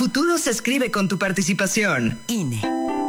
futuro se escribe con tu participación. INE.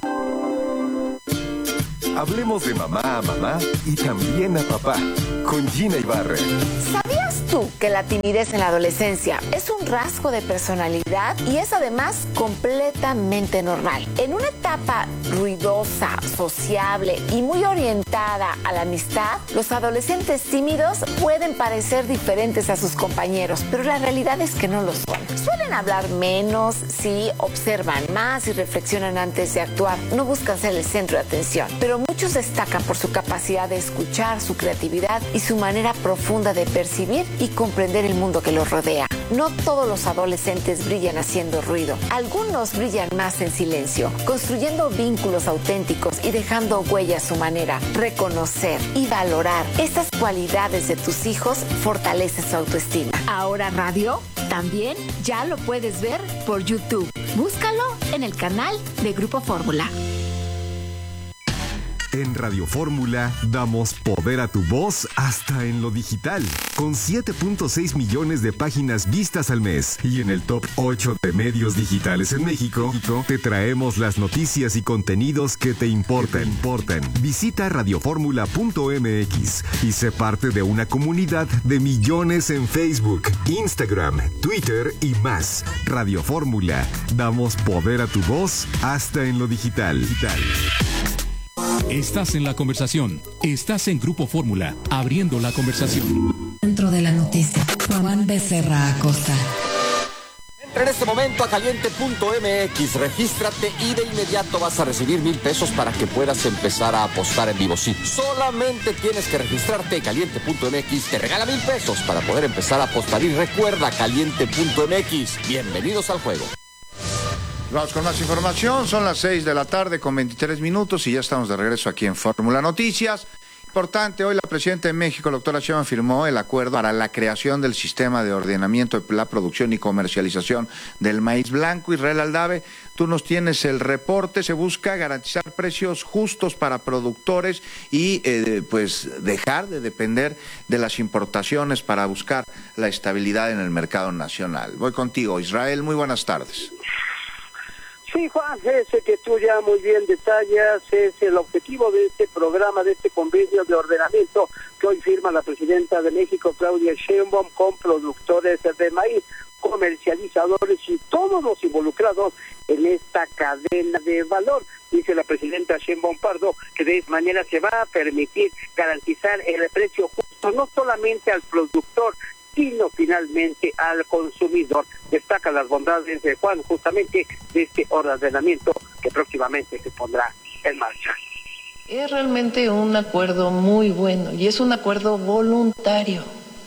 Hablemos de mamá a mamá y también a papá, con Gina Ibarra. ¿Sabías tú que la timidez en la adolescencia es un rasgo de personalidad y es además completamente normal? En una etapa ruidosa, sociable y muy orientada a la amistad, los adolescentes tímidos pueden parecer diferentes a sus compañeros, pero la realidad es que no lo son. Suelen hablar menos, sí, observan más y reflexionan antes de actuar. No buscan ser el centro de atención, pero muchos destacan por su capacidad de escuchar, su creatividad y su manera profunda de percibir y comprender el mundo que los rodea. No todos los adolescentes brillan haciendo ruido. Algunos brillan más en silencio, construyendo vínculos auténticos y dejando huella a su manera. Reconocer y valorar estas cualidades de tus hijos fortalece su autoestima. Ahora radio también ya lo puedes ver por YouTube. Búscalo en el canal de Grupo Fórmula. En Radio Fórmula damos poder a tu voz hasta en lo digital, con 7.6 millones de páginas vistas al mes. Y en el top 8 de medios digitales en México, te traemos las noticias y contenidos que te importan. Visita radioformula.mx y sé parte de una comunidad de millones en Facebook, Instagram, Twitter y más. Radio Fórmula, damos poder a tu voz hasta en lo digital. Estás en la conversación. Estás en Grupo Fórmula, abriendo la conversación. Dentro de la noticia, Juan Becerra Acosta. Entra en este momento a caliente.mx, regístrate y de inmediato vas a recibir 1,000 pesos para que puedas empezar a apostar en vivo. Sí, solamente tienes que registrarte. Caliente.mx te regala 1,000 pesos para poder empezar a apostar. Y recuerda, Caliente.mx. Bienvenidos al juego. Vamos con más información, son las 6 de la tarde con 23 minutos y ya estamos de regreso aquí en Fórmula Noticias. Importante, hoy la presidenta de México, la doctora Sheinbaum, firmó el acuerdo para la creación del sistema de ordenamiento de la producción y comercialización del maíz blanco. Israel Aldave, tú nos tienes el reporte. Se busca garantizar precios justos para productores y pues dejar de depender de las importaciones para buscar la estabilidad en el mercado nacional. Voy contigo, Israel, muy buenas tardes. Sí, Juan, ese que tú ya muy bien detallas es el objetivo de este programa, de este convenio de ordenamiento que hoy firma la presidenta de México, Claudia Sheinbaum, con productores de maíz, comercializadores y todos los involucrados en esta cadena de valor. Dice la presidenta Sheinbaum Pardo que de esta manera se va a permitir garantizar el precio justo, no solamente al productor, sino finalmente al consumidor. Destaca las bondades de Juan, justamente de este ordenamiento que próximamente se pondrá en marcha. Es realmente un acuerdo muy bueno y es un acuerdo voluntario.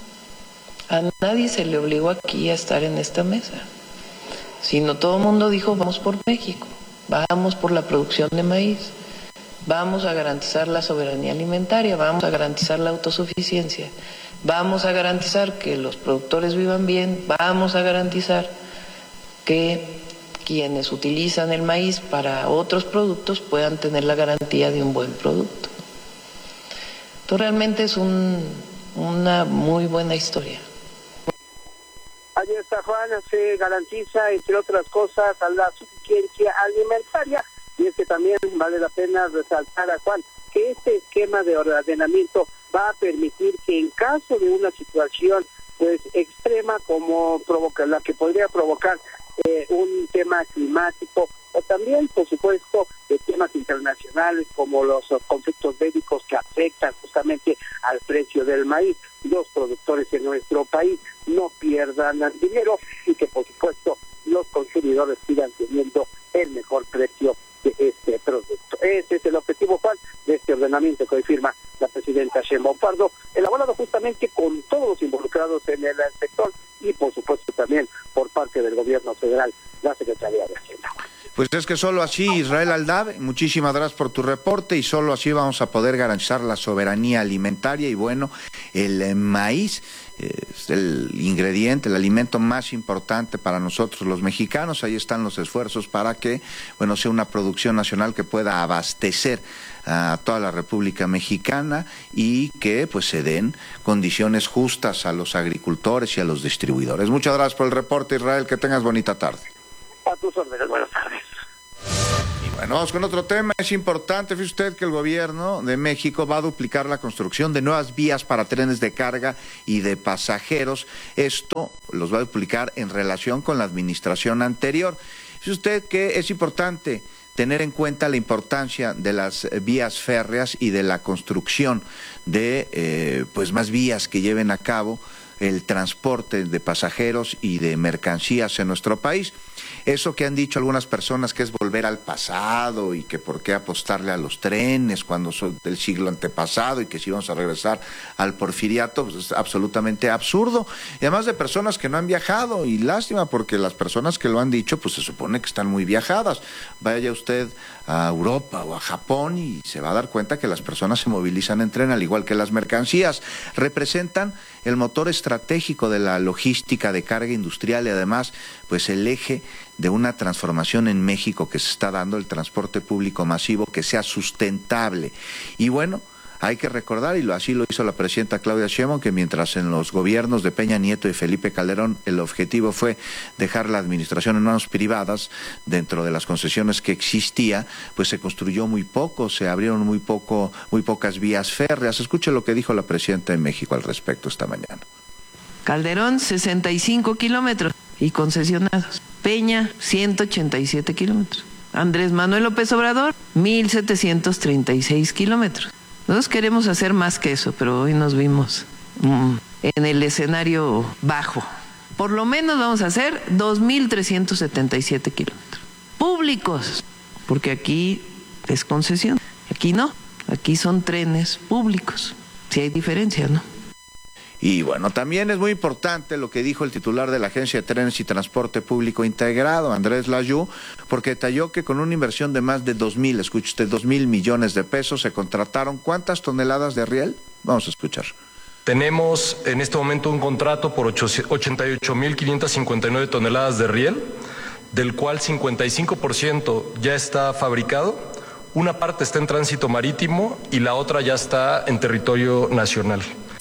A nadie se le obligó aquí a estar en esta mesa, sino todo el mundo dijo vamos por México, vamos por la producción de maíz, vamos a garantizar la soberanía alimentaria, vamos a garantizar la autosuficiencia. Vamos a garantizar que los productores vivan bien, vamos a garantizar que quienes utilizan el maíz para otros productos puedan tener la garantía de un buen producto. Esto realmente es una muy buena historia. Ahí está, Juan, se garantiza, entre otras cosas, la suficiencia alimentaria, y es que también vale la pena resaltar a Juan que este esquema de ordenamiento va a permitir que en caso de una situación pues extrema como la que podría provocar un tema climático o también por supuesto de temas internacionales como los conflictos bélicos que afectan justamente al precio del maíz, los productores en nuestro país no pierdan dinero y que por supuesto los consumidores sigan teniendo el mejor precio de este producto. Ese es el objetivo, Juan, de este ordenamiento que hoy firma la presidenta Sheinbaum Pardo, elaborado justamente con todos los involucrados en el sector y por supuesto también por parte del gobierno federal, la Secretaría de Hacienda. Pues es que solo así, Israel Aldave, muchísimas gracias por tu reporte y solo así vamos a poder garantizar la soberanía alimentaria y bueno, el maíz es el ingrediente, el alimento más importante para nosotros los mexicanos. Ahí están los esfuerzos para que, bueno, sea una producción nacional que pueda abastecer a toda la República Mexicana y que pues se den condiciones justas a los agricultores y a los distribuidores. Muchas gracias por el reporte, Israel, que tengas bonita tarde. A tus órdenes, buenas tardes. Bueno, vamos con otro tema. Es importante, fíjese usted que el gobierno de México va a duplicar la construcción de nuevas vías para trenes de carga y de pasajeros. Esto los va a duplicar en relación con la administración anterior. Fíjese usted que es importante tener en cuenta la importancia de las vías férreas y de la construcción de pues más vías que lleven a cabo el transporte de pasajeros y de mercancías en nuestro país. Eso que han dicho algunas personas que es volver al pasado y que por qué apostarle a los trenes cuando son del siglo antepasado y que si vamos a regresar al porfiriato, pues es absolutamente absurdo. Y además de personas que no han viajado, y lástima porque las personas que lo han dicho pues se supone que están muy viajadas. Vaya usted a Europa o a Japón y se va a dar cuenta que las personas se movilizan en tren al igual que las mercancías. Representan el motor estratégico de la logística de carga industrial y además pues el eje de una transformación en México que se está dando, el transporte público masivo que sea sustentable. Y bueno, hay que recordar, y así lo hizo la presidenta Claudia Sheinbaum, que mientras en los gobiernos de Peña Nieto y Felipe Calderón el objetivo fue dejar la administración en manos privadas dentro de las concesiones que existía, pues se construyó muy poco, se abrieron muy pocas vías férreas. Escuche lo que dijo la presidenta de México al respecto esta mañana. Calderón, 65 kilómetros y concesionados. Peña, 187 kilómetros. Andrés Manuel López Obrador, 1,736 kilómetros. Nosotros queremos hacer más que eso, pero hoy nos vimos en el escenario bajo. Por lo menos vamos a hacer 2,377 kilómetros. Públicos, porque aquí es concesión. Aquí no, aquí son trenes públicos. Sí hay diferencia, ¿no? Y bueno, también es muy importante lo que dijo el titular de la Agencia de Trenes y Transporte Público Integrado, Andrés Layú, porque detalló que con una inversión de más de 2,000 millones de pesos se contrataron ¿cuántas toneladas de riel? Vamos a escuchar. Tenemos en este momento un contrato por 88,559 toneladas de riel, del cual 55% ya está fabricado, una parte está en tránsito marítimo y la otra ya está en territorio nacional.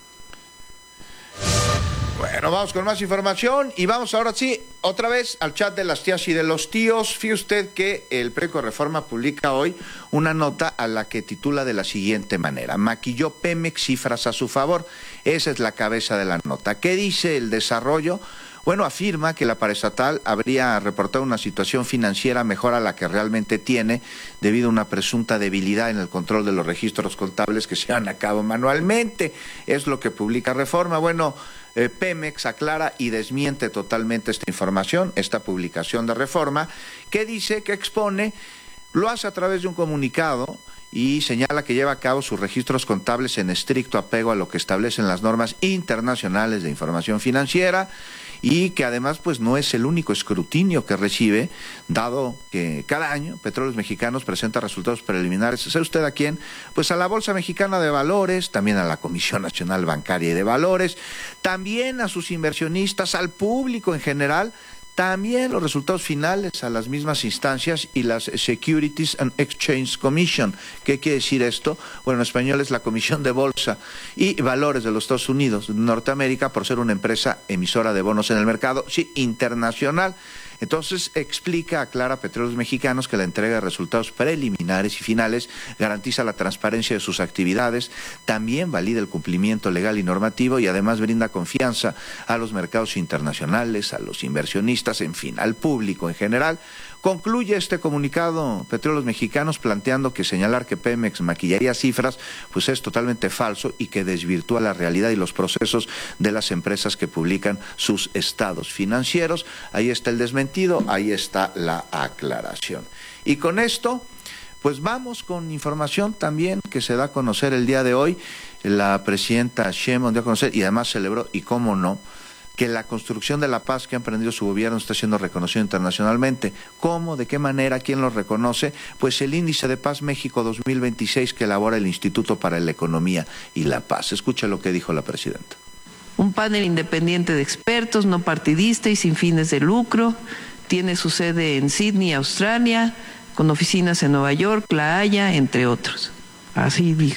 Bueno, vamos con más información y vamos ahora sí, otra vez al chat de las tías y de los tíos. Fíjese usted que el periódico Reforma publica hoy una nota a la que titula de la siguiente manera: maquilló Pemex cifras a su favor. Esa es la cabeza de la nota. ¿Qué dice el desarrollo? Bueno, afirma que la paraestatal habría reportado una situación financiera mejor a la que realmente tiene debido a una presunta debilidad en el control de los registros contables que se llevan a cabo manualmente. Es lo que publica Reforma. Bueno, Pemex aclara y desmiente totalmente esta información, esta publicación de Reforma, que dice, que expone, lo hace a través de un comunicado y señala que lleva a cabo sus registros contables en estricto apego a lo que establecen las normas internacionales de información financiera y que además pues no es el único escrutinio que recibe, dado que cada año Petróleos Mexicanos presenta resultados preliminares. ¿Sabe usted a quién? Pues a la Bolsa Mexicana de Valores, también a la Comisión Nacional Bancaria y de Valores, también a sus inversionistas, al público en general, también los resultados finales a las mismas instancias y las Securities and Exchange Commission. ¿Qué quiere decir esto? Bueno, en español es la Comisión de Bolsa y Valores de los Estados Unidos de Norteamérica, por ser una empresa emisora de bonos en el mercado, sí, internacional. Entonces aclara a Petróleos Mexicanos que la entrega de resultados preliminares y finales garantiza la transparencia de sus actividades, también valida el cumplimiento legal y normativo y además brinda confianza a los mercados internacionales, a los inversionistas, en fin, al público en general. Concluye este comunicado Petróleos Mexicanos planteando que señalar que Pemex maquillaría cifras pues es totalmente falso y que desvirtúa la realidad y los procesos de las empresas que publican sus estados financieros. Ahí está el desmentido, ahí está la aclaración. Y con esto pues vamos con información también que se da a conocer el día de hoy. La presidenta Sheinbaum dio a conocer y además celebró, y cómo no, que la construcción de la paz que ha emprendido su gobierno está siendo reconocido internacionalmente. ¿Cómo? ¿De qué manera? ¿Quién lo reconoce? Pues el Índice de Paz México 2026 que elabora el Instituto para la Economía y la Paz. Escucha lo que dijo la presidenta. Un panel independiente de expertos, no partidista y sin fines de lucro. Tiene su sede en Sydney, Australia, con oficinas en Nueva York, La Haya, entre otros. Así dice.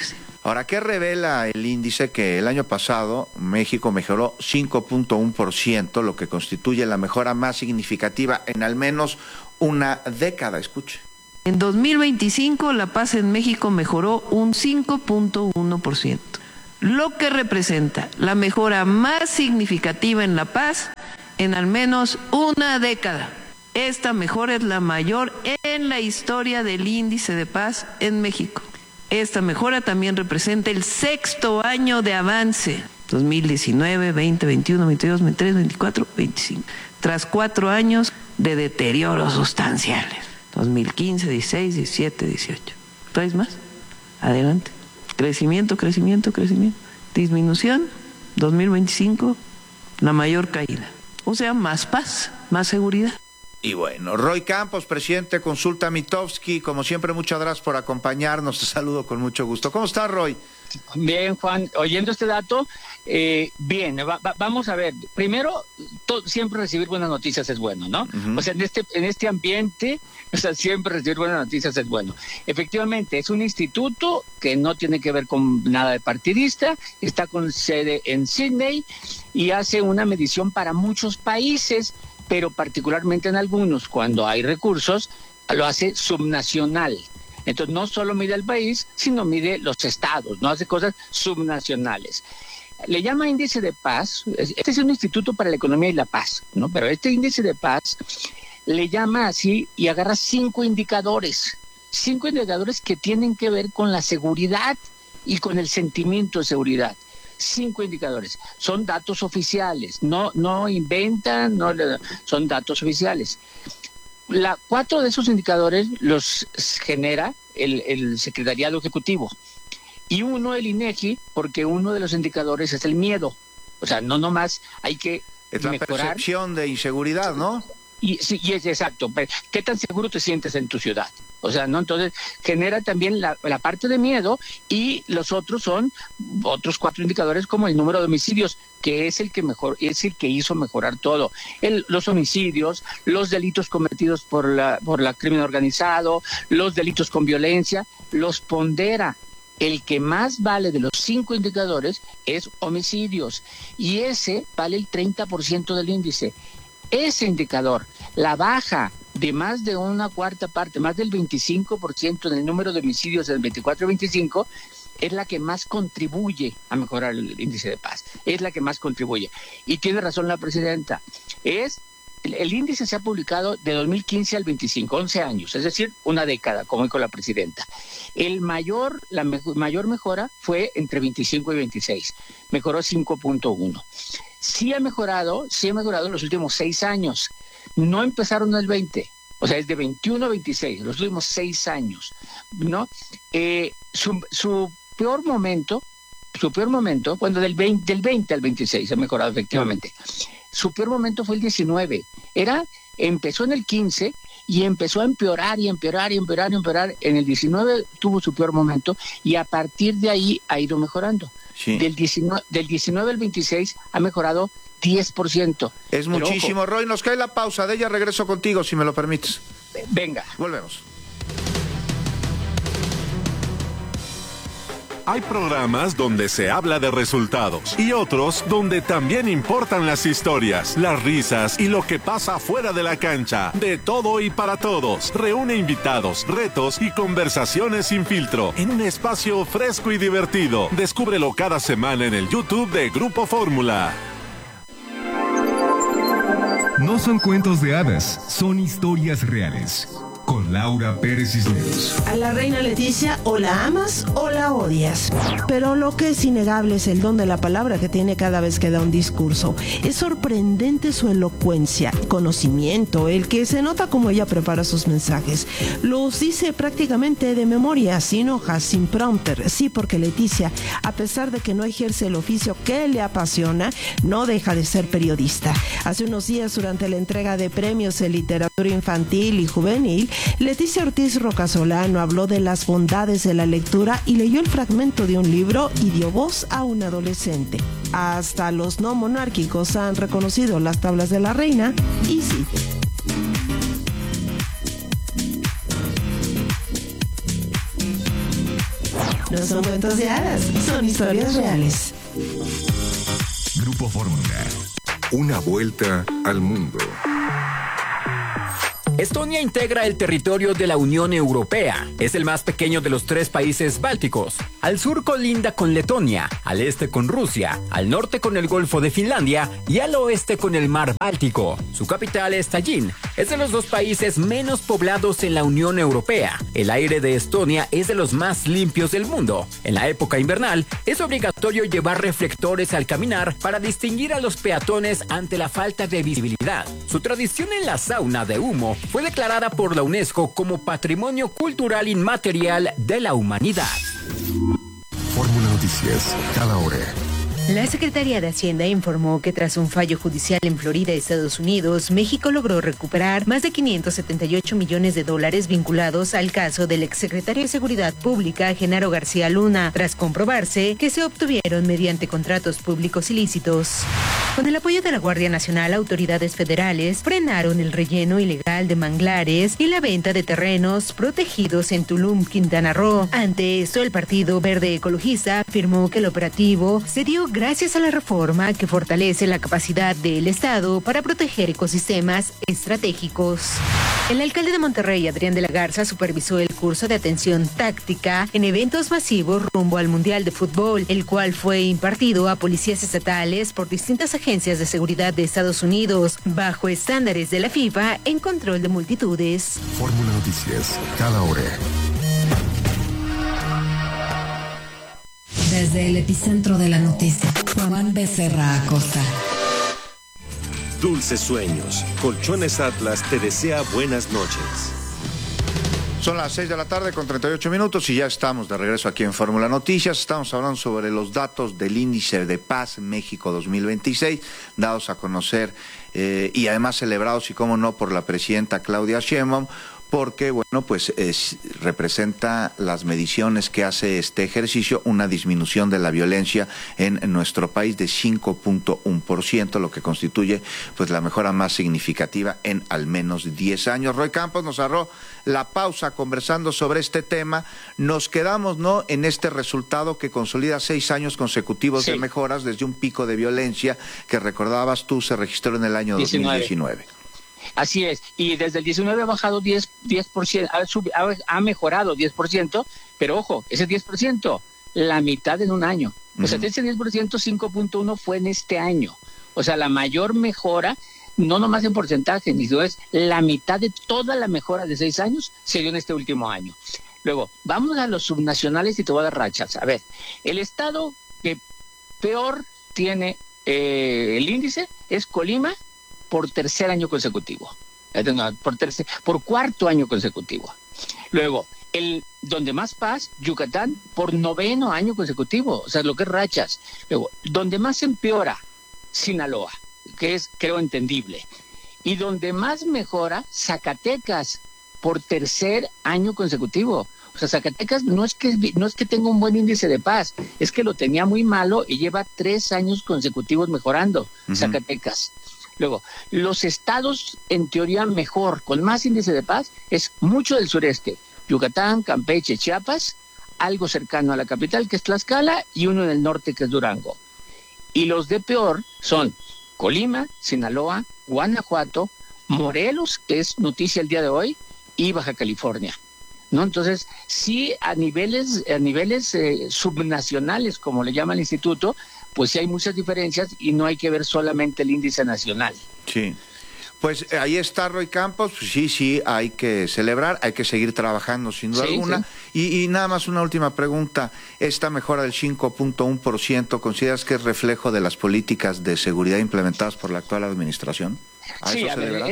Ahora, ¿qué revela el índice? Que el año pasado México mejoró 5.1%, lo que constituye la mejora más significativa en al menos una década. Escuche. En 2025 la paz en México mejoró un 5.1%, lo que representa la mejora más significativa en la paz en al menos una década. Esta mejora es la mayor en la historia del índice de paz en México. Esta mejora también representa el 6º año de avance, 2019, 20, 21, 22, 23, 24, 25, tras 4 años de deterioros sustanciales, 2015, 16, 17, 18. ¿Traes más? Adelante. Crecimiento, crecimiento, crecimiento. Disminución, 2025, la mayor caída. O sea, más paz, más seguridad. Y bueno, Roy Campos, presidente de Consulta Mitofsky, como siempre, muchas gracias por acompañarnos. Te saludo con mucho gusto. ¿Cómo estás, Roy? Bien, Juan, oyendo este dato, bien, vamos a ver. Primero, siempre recibir buenas noticias es bueno, ¿no? Uh-huh. O sea, en este ambiente, o sea, siempre recibir buenas noticias es bueno. Efectivamente, es un instituto que no tiene que ver con nada de partidista, está con sede en Sydney y hace una medición para muchos países, pero particularmente en algunos, cuando hay recursos, lo hace subnacional. Entonces no solo mide el país, sino mide los estados, no hace cosas subnacionales. Le llama índice de paz. Este es un instituto para la economía y la paz, ¿no? Pero este índice de paz le llama así y agarra 5 indicadores que tienen que ver con la seguridad y con el sentimiento de seguridad. 5 indicadores. Son datos oficiales, no inventan, son datos oficiales. 4 de esos indicadores los genera el Secretariado Ejecutivo y uno el INEGI, porque uno de los indicadores es el miedo. O sea, no nomás hay que es la mejorar. Percepción de inseguridad, ¿no? Y es exacto. ¿Qué tan seguro te sientes en tu ciudad? O sea, ¿no? Entonces genera también la parte de miedo, y los otros son otros 4 indicadores, como el número de homicidios, que es el que hizo mejorar todo. Los homicidios, los delitos cometidos por la crimen organizado, los delitos con violencia, los pondera. El que más vale de los 5 indicadores es homicidios, y ese vale el 30% del índice. Ese indicador, la baja de más de una cuarta parte, más del 25% del número de homicidios del 24-25, es la que más contribuye a mejorar el índice de paz. Es la que más contribuye. Y tiene razón la presidenta. El índice se ha publicado de 2015 al 25, 11 años, es decir, una década, como dijo la presidenta. La mayor mejora fue entre 25 y 26, mejoró 5.1. Sí ha mejorado en los últimos 6 años. No empezaron en el 20, o sea, es de 21 a 26, los últimos 6 años, ¿no? Su peor momento, bueno, del 20 al 26 ha mejorado efectivamente. Su peor momento fue el 19. Empezó en el 15 y empezó a empeorar. En el 19 tuvo su peor momento y a partir de ahí ha ido mejorando. Sí. Del 19 al 26 ha mejorado 10%. Es muchísimo, Roy. Nos cae la pausa. De ella regreso contigo, si me lo permites. Venga. Volvemos. Hay programas donde se habla de resultados y otros donde también importan las historias, las risas y lo que pasa fuera de la cancha. De todo y para todos. Reúne invitados, retos y conversaciones sin filtro en un espacio fresco y divertido. Descúbrelo cada semana en el YouTube de Grupo Fórmula. No son cuentos de hadas, son historias reales. Con Laura Pérez Cisneros. A la reina Leticia o la amas o la odias. Pero lo que es innegable es el don de la palabra que tiene cada vez que da un discurso. Es sorprendente su elocuencia, conocimiento, el que se nota como ella prepara sus mensajes. Los dice prácticamente de memoria, sin hojas, sin prompter. Sí, porque Leticia, a pesar de que no ejerce el oficio que le apasiona, no deja de ser periodista. Hace unos días, durante la entrega de premios en literatura infantil y juvenil, Leticia Ortiz Rocasolano habló de las bondades de la lectura y leyó el fragmento de un libro y dio voz a un adolescente. Hasta los no monárquicos han reconocido las tablas de la reina y sí. No son cuentos de hadas, son historias reales. Grupo Fórmula. Una vuelta al mundo. Estonia integra el territorio de la Unión Europea. Es el más pequeño de los 3 países bálticos. Al sur colinda con Letonia, al este con Rusia, al norte con el Golfo de Finlandia y al oeste con el Mar Báltico. Su capital es Tallinn. Es de los 2 países menos poblados en la Unión Europea. El aire de Estonia es de los más limpios del mundo. En la época invernal, es obligatorio llevar reflectores al caminar para distinguir a los peatones ante la falta de visibilidad. Su tradición en la sauna de humo fue declarada por la UNESCO como Patrimonio Cultural Inmaterial de la Humanidad. Fórmula Noticias, cada hora. La Secretaría de Hacienda informó que tras un fallo judicial en Florida, Estados Unidos, México logró recuperar más de $578 millones vinculados al caso del exsecretario de Seguridad Pública, Genaro García Luna, tras comprobarse que se obtuvieron mediante contratos públicos ilícitos. Con el apoyo de la Guardia Nacional, autoridades federales frenaron el relleno ilegal de manglares y la venta de terrenos protegidos en Tulum, Quintana Roo. Ante esto, el Partido Verde Ecologista afirmó que el operativo se dio gracias a la reforma que fortalece la capacidad del Estado para proteger ecosistemas estratégicos. El alcalde de Monterrey, Adrián de la Garza, supervisó el curso de atención táctica en eventos masivos rumbo al Mundial de Fútbol, el cual fue impartido a policías estatales por distintas agencias de seguridad de Estados Unidos, bajo estándares de la FIFA en control de multitudes. Fórmula Noticias, cada hora. Desde el epicentro de la noticia, Juan Becerra Acosta. Dulces sueños. Colchones Atlas te desea buenas noches. Son las 6 de la tarde con 38 minutos y ya estamos de regreso aquí en Fórmula Noticias. Estamos hablando sobre los datos del Índice de Paz México 2026, dados a conocer y además celebrados, y cómo no, por la presidenta Claudia Sheinbaum, porque, bueno, pues representa las mediciones que hace este ejercicio, una disminución de la violencia en nuestro país de 5.1%, lo que constituye pues la mejora más significativa en al menos 10 años. Roy Campos nos agarró la pausa conversando sobre este tema. Nos quedamos, ¿no?, en este resultado que consolida 6 años consecutivos de mejoras desde un pico de violencia que, recordabas tú, se registró en el año 2019. Así es, y desde el 19 ha bajado 10%, ha mejorado 10%, pero ojo, ese 10%, la mitad en un año. O sea, de ese 10%, 5.1 fue en este año. O sea, la mayor mejora, no nomás en porcentaje, sino es la mitad de toda la mejora de 6 años se dio en este último año. Luego, vamos a los subnacionales y te voy a dar rachas. A ver, el estado que peor tiene el índice es Colima, por tercer año consecutivo, por cuarto año consecutivo. Luego, donde más paz, Yucatán, por 9º año consecutivo, o sea, lo que es rachas. Luego, donde más empeora, Sinaloa, que es, creo, entendible. Y donde más mejora, Zacatecas, por tercer año consecutivo. O sea, Zacatecas no es que tenga un buen índice de paz, es que lo tenía muy malo y lleva 3 años consecutivos mejorando, Zacatecas. Luego, los estados, en teoría, mejor, con más índice de paz, es mucho del sureste. Yucatán, Campeche, Chiapas, algo cercano a la capital, que es Tlaxcala, y uno en el norte, que es Durango. Y los de peor son Colima, Sinaloa, Guanajuato, Morelos, que es noticia el día de hoy, y Baja California, ¿no? Entonces, sí, a niveles subnacionales, como le llama el instituto, pues sí hay muchas diferencias y no hay que ver solamente el índice nacional. Sí. Pues ahí está Roy Campos, pues sí, hay que celebrar, hay que seguir trabajando sin duda alguna. Sí. Y nada más una última pregunta, ¿esta mejora del 5.1% consideras que es reflejo de las políticas de seguridad implementadas por la actual administración? Sí,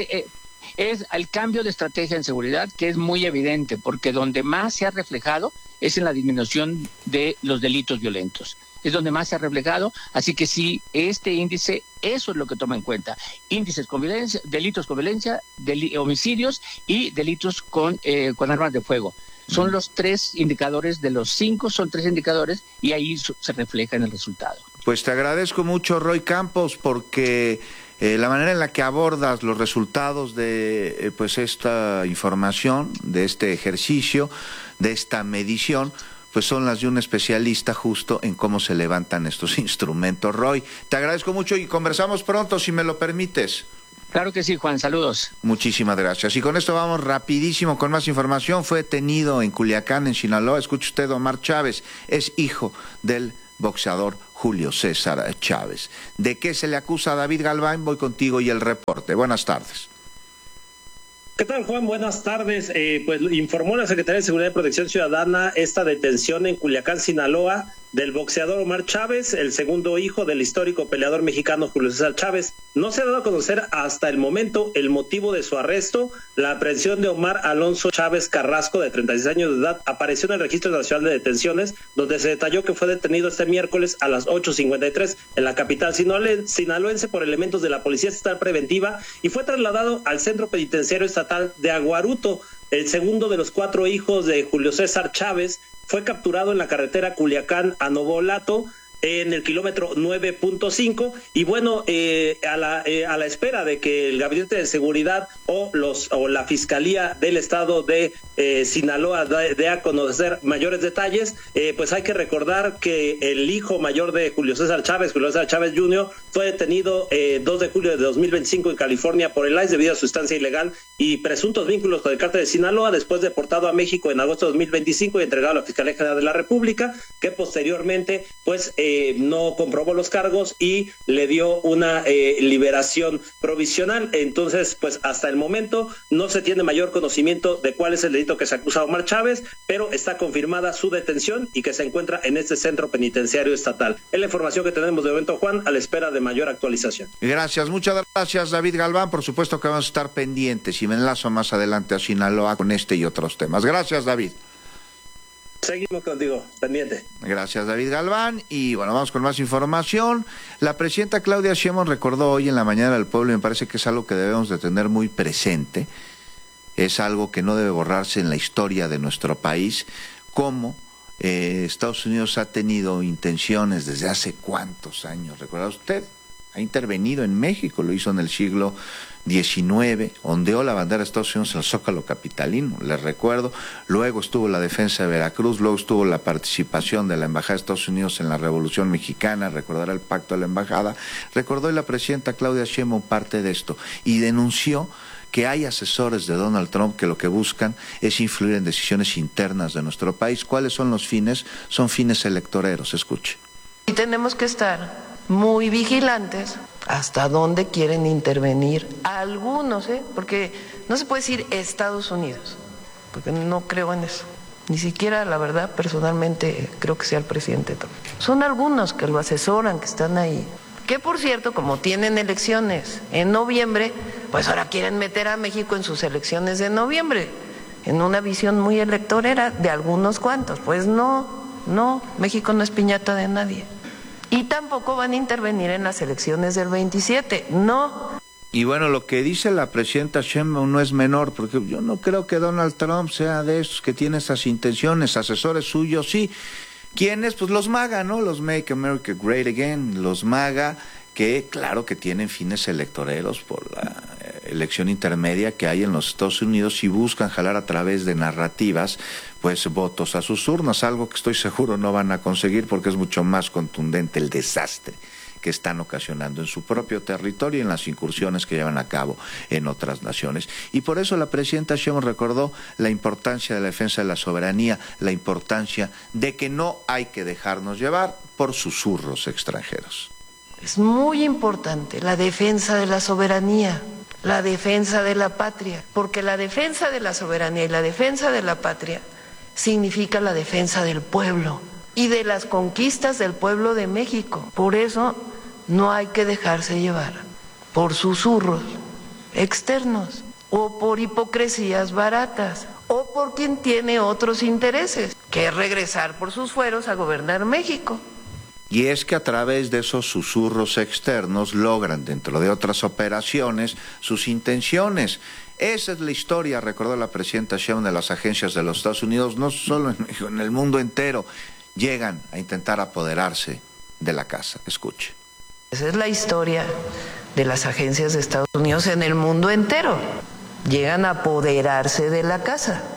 es el cambio de estrategia en seguridad, que es muy evidente, porque donde más se ha reflejado es en la disminución de los delitos violentos. Es donde más se ha reflejado, así que sí, este índice, eso es lo que toma en cuenta. Índices con violencia, delitos con violencia, homicidios y delitos con armas de fuego. Son los 3 indicadores, de los 5 son 3 indicadores, y ahí se refleja en el resultado. Pues te agradezco mucho, Roy Campos, porque la manera en la que abordas los resultados de pues esta información, de este ejercicio, de esta medición, pues son las de un especialista justo en cómo se levantan estos instrumentos. Roy, te agradezco mucho y conversamos pronto, si me lo permites. Claro que sí, Juan, saludos. Muchísimas gracias. Y con esto vamos rapidísimo con más información. Fue detenido en Culiacán, en Sinaloa. Escuche usted, Omar Chávez, es hijo del boxeador Julio César Chávez. ¿De qué se le acusa a David Galván? Voy contigo y el reporte. Buenas tardes. ¿Qué tal, Juan? Buenas tardes. Pues informó la Secretaría de Seguridad y Protección Ciudadana esta detención en Culiacán, Sinaloa, del boxeador Omar Chávez, el segundo hijo del histórico peleador mexicano Julio César Chávez. No se ha dado a conocer hasta el momento el motivo de su arresto. La aprehensión de Omar Alonso Chávez Carrasco, de 36 años de edad, apareció en el Registro Nacional de Detenciones, donde se detalló que fue detenido este miércoles a las 8:53 en la capital sinaloense por elementos de la Policía Estatal Preventiva y fue trasladado al Centro Penitenciario Estatal de Aguaruto. El segundo de los 4 hijos de Julio César Chávez fue capturado en la carretera Culiacán a Novolato, en el kilómetro 9.5, y bueno, a la espera de que el Gabinete de Seguridad o la Fiscalía del Estado de Sinaloa dé a conocer mayores detalles, pues hay que recordar que el hijo mayor de Julio César Chávez Jr., fue detenido 2 de julio de 2025 en California por el ICE debido a su estancia ilegal y presuntos vínculos con el cártel de Sinaloa, después deportado a México en agosto de 2025 y entregado a la Fiscalía General de la República, que posteriormente pues no comprobó los cargos y le dio una liberación provisional. Entonces, pues hasta el momento no se tiene mayor conocimiento de cuál es el delito que se acusa a Omar Chávez, pero está confirmada su detención y que se encuentra en este centro penitenciario estatal. Es la información que tenemos de momento, Juan, a la espera de mayor actualización. Gracias, muchas gracias, David Galván. Por supuesto que vamos a estar pendientes y me enlazo más adelante a Sinaloa con este y otros temas. Gracias, David. Seguimos contigo, pendiente. Gracias, David Galván. Y bueno, vamos con más información. La presidenta Claudia Sheinbaum recordó hoy en la mañana al pueblo, y me parece que es algo que debemos de tener muy presente, es algo que no debe borrarse en la historia de nuestro país, cómo Estados Unidos ha tenido intenciones desde hace cuántos años. ¿Recuerda usted? Ha intervenido en México, lo hizo en el siglo XIX, ondeó la bandera de Estados Unidos en el Zócalo capitalino, les recuerdo. Luego estuvo la defensa de Veracruz, luego estuvo la participación de la Embajada de Estados Unidos en la Revolución Mexicana, recordará el pacto de la Embajada. Recordó la presidenta Claudia Sheinbaum parte de esto y denunció que hay asesores de Donald Trump que lo que buscan es influir en decisiones internas de nuestro país. ¿Cuáles son los fines? Son fines electoreros, escuche. Y tenemos que estar muy vigilantes hasta dónde quieren intervenir algunos, porque no se puede decir Estados Unidos, porque no creo en eso. Ni siquiera, la verdad, personalmente creo que sea el presidente Trump. Son algunos que lo asesoran, que están ahí. Que por cierto, como tienen elecciones en noviembre, pues ahora quieren meter a México en sus elecciones de noviembre, en una visión muy electorera de algunos cuantos. Pues no, México no es piñata de nadie. Y tampoco van a intervenir en las elecciones del 27, no. Y bueno, lo que dice la presidenta Sheinbaum no es menor, porque yo no creo que Donald Trump sea de esos que tiene esas intenciones, asesores suyos, sí. ¿Quiénes? Pues los MAGA, ¿no? Los Make America Great Again, los MAGA, que claro que tienen fines electoreros por la elección intermedia que hay en los Estados Unidos y buscan jalar a través de narrativas pues votos a sus urnas, algo que estoy seguro no van a conseguir porque es mucho más contundente el desastre que están ocasionando en su propio territorio y en las incursiones que llevan a cabo en otras naciones. Y por eso la presidenta Sheinbaum recordó la importancia de la defensa de la soberanía, la importancia de que no hay que dejarnos llevar por susurros extranjeros. Es muy importante la defensa de la soberanía, la defensa de la patria, porque la defensa de la soberanía y la defensa de la patria significa la defensa del pueblo y de las conquistas del pueblo de México. Por eso no hay que dejarse llevar por susurros externos o por hipocresías baratas o por quien tiene otros intereses, que es regresar por sus fueros a gobernar México. Y es que a través de esos susurros externos logran, dentro de otras operaciones, sus intenciones. Esa es la historia, recordó la presidenta Sheinbaum, de las agencias de los Estados Unidos, no solo en México, en el mundo entero. Llegan a intentar apoderarse de la casa. Escuche. Esa es la historia de las agencias de Estados Unidos en el mundo entero. Llegan a apoderarse de la casa,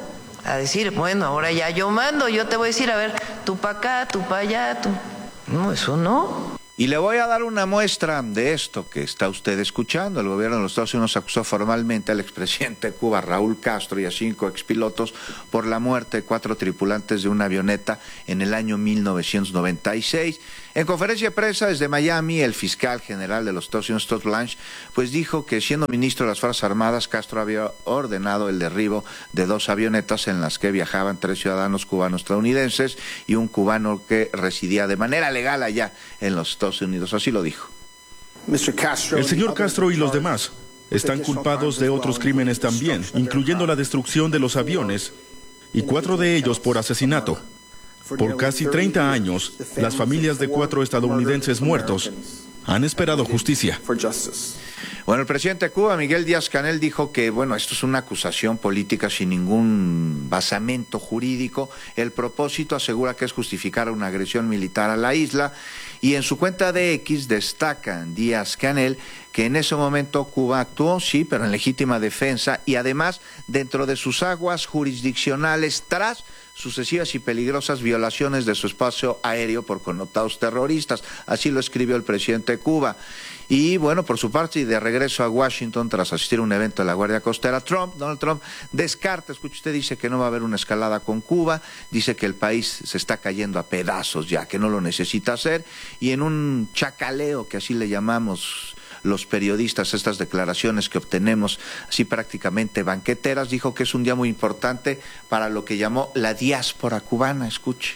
a decir, bueno, ahora ya yo mando, yo te voy a decir, a ver, tú para acá, tú para allá, tú. No, eso no. Y le voy a dar una muestra de esto que está usted escuchando. El gobierno de los Estados Unidos acusó formalmente al expresidente de Cuba, Raúl Castro, y a 5 expilotos por la muerte de 4 tripulantes de una avioneta en el año 1996. En conferencia de prensa desde Miami, el fiscal general de los Estados Unidos, Todd Blanche, pues dijo que siendo ministro de las Fuerzas Armadas, Castro había ordenado el derribo de 2 avionetas en las que viajaban 3 ciudadanos cubanos estadounidenses y un cubano que residía de manera legal allá en los Estados Unidos. Así lo dijo. El señor Castro y los demás están culpados de otros crímenes también, incluyendo la destrucción de los aviones, y 4 de ellos por asesinato. Por casi 30 años, las familias de 4 estadounidenses muertos han esperado justicia. Bueno, el presidente de Cuba, Miguel Díaz-Canel, dijo que, bueno, esto es una acusación política sin ningún basamento jurídico. El propósito asegura que es justificar una agresión militar a la isla. Y en su cuenta de X destaca Díaz-Canel que en ese momento Cuba actuó, sí, pero en legítima defensa y además dentro de sus aguas jurisdiccionales tras sucesivas y peligrosas violaciones de su espacio aéreo por connotados terroristas. Así lo escribió el presidente de Cuba. Y bueno, por su parte, y de regreso a Washington tras asistir a un evento de la Guardia Costera, Donald Trump descarta, escuche usted, dice que no va a haber una escalada con Cuba, dice que el país se está cayendo a pedazos ya, que no lo necesita hacer, y en un chacaleo, que así le llamamos los periodistas, estas declaraciones que obtenemos así prácticamente banqueteras, dijo que es un día muy importante para lo que llamó la diáspora cubana. Escuche.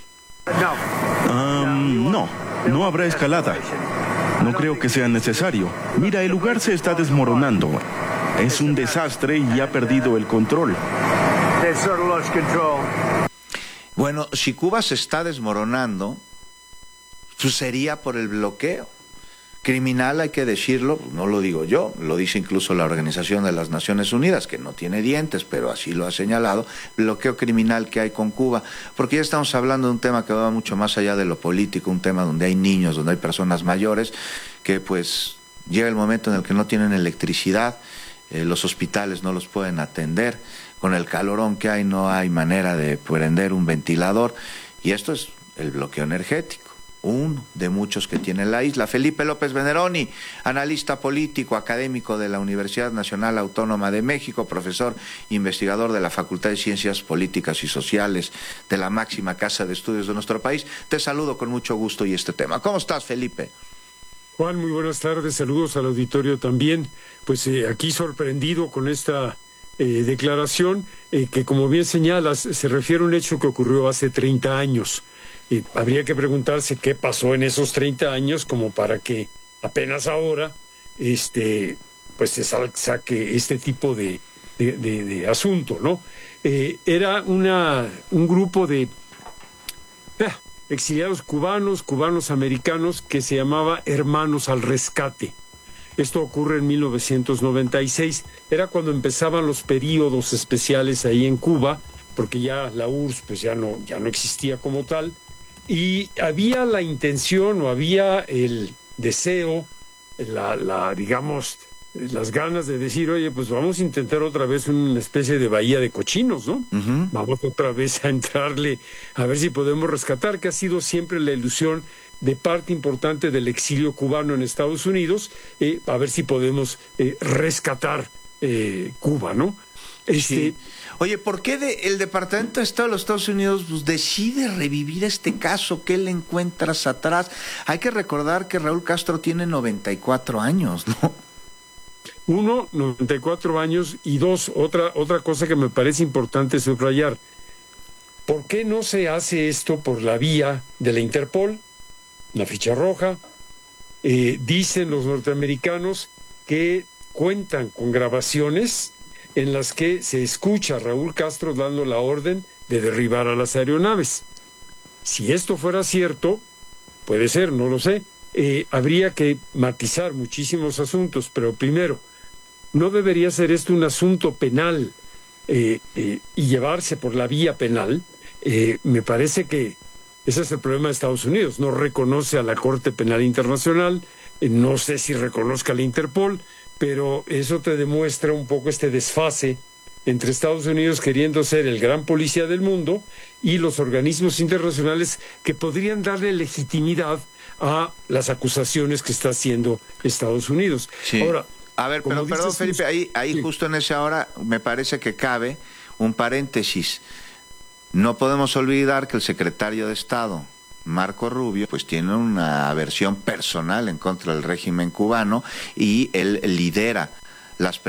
No habrá escalada. No creo que sea necesario. Mira, el lugar se está desmoronando. Es un desastre y ha perdido el control. Bueno, si Cuba se está desmoronando, pues sería por el bloqueo. Criminal, hay que decirlo, no lo digo yo, lo dice incluso la Organización de las Naciones Unidas, que no tiene dientes, pero así lo ha señalado, bloqueo criminal que hay con Cuba, porque ya estamos hablando de un tema que va mucho más allá de lo político, un tema donde hay niños, donde hay personas mayores, que pues llega el momento en el que no tienen electricidad, los hospitales no los pueden atender, con el calorón que hay no hay manera de prender un ventilador, y esto es el bloqueo energético. Uno de muchos que tiene la isla. Felipe López Veneroni, analista político, académico de la Universidad Nacional Autónoma de México, profesor investigador de la Facultad de Ciencias Políticas y Sociales de la máxima casa de estudios de nuestro país. Te saludo con mucho gusto y este tema. ¿Cómo estás, Felipe? Juan, muy buenas tardes, saludos al auditorio también. Pues aquí sorprendido con esta declaración que, como bien señalas, se refiere a un hecho que ocurrió hace 30 años. Habría que preguntarse qué pasó en esos 30 años como para que apenas ahora pues se saque este tipo de asunto, ¿no? Era un grupo de exiliados cubanos americanos que se llamaba Hermanos al Rescate. Esto ocurre en 1996. Era cuando empezaban los períodos especiales ahí en Cuba, porque ya la URSS pues ya no existía como tal. Y había la intención o había el deseo, digamos, las ganas de decir, oye, pues vamos a intentar otra vez una especie de bahía de cochinos, ¿no? Uh-huh. Vamos otra vez a entrarle, a ver si podemos rescatar, que ha sido siempre la ilusión de parte importante del exilio cubano en Estados Unidos, a ver si podemos rescatar Cuba, ¿no? Sí. Oye, ¿por qué el Departamento de Estado de los Estados Unidos pues, decide revivir este caso? ¿Qué le encuentras atrás? Hay que recordar que Raúl Castro tiene 94 años, ¿no? 1, 94 años, y 2, otra cosa que me parece importante subrayar. ¿Por qué no se hace esto por la vía de la Interpol, la ficha roja? Dicen los norteamericanos que cuentan con grabaciones en las que se escucha a Raúl Castro dando la orden de derribar a las aeronaves. Si esto fuera cierto, puede ser, no lo sé, habría que matizar muchísimos asuntos, pero primero, no debería ser esto un asunto penal y llevarse por la vía penal. Me parece que ese es el problema de Estados Unidos, no reconoce a la Corte Penal Internacional, no sé si reconozca a la Interpol, pero eso te demuestra un poco este desfase entre Estados Unidos queriendo ser el gran policía del mundo y los organismos internacionales que podrían darle legitimidad a las acusaciones que está haciendo Estados Unidos. Sí. Ahora, a ver, pero perdón, Felipe, ahí sí. Justo en esa hora me parece que cabe un paréntesis. No podemos olvidar que el secretario de Estado, Marco Rubio, pues tiene una aversión personal en contra del régimen cubano y él lidera las